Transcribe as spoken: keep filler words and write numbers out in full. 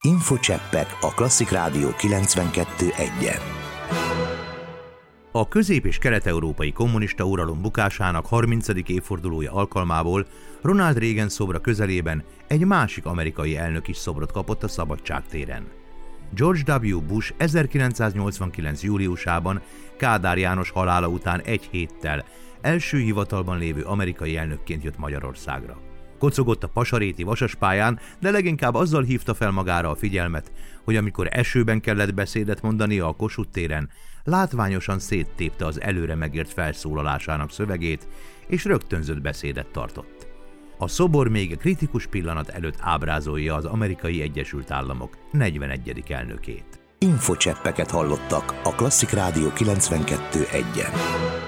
Infocseppek a Klasszik Rádió kilencvenkettő egyen. A közép- és kelet-európai kommunista uralom bukásának harmincadik évfordulója alkalmából Ronald Reagan szobra közelében egy másik amerikai elnök is szobrot kapott a Szabadság téren. George W. Bush ezerkilencszáznyolcvankilenc. júliusában Kádár János halála után egy héttel első hivatalban lévő amerikai elnökként jött Magyarországra. Kocogott a pasaréti vasaspályán, de leginkább azzal hívta fel magára a figyelmet, hogy amikor esőben kellett beszédet mondania a Kossuth téren, látványosan széttépte az előre megírt felszólalásának szövegét, és rögtönzött beszédet tartott. A szobor még kritikus pillanat előtt ábrázolja az Amerikai Egyesült Államok negyvenegyedik elnökét. Infocseppeket hallottak a Klasszik Rádió kilencvenkettő egyen.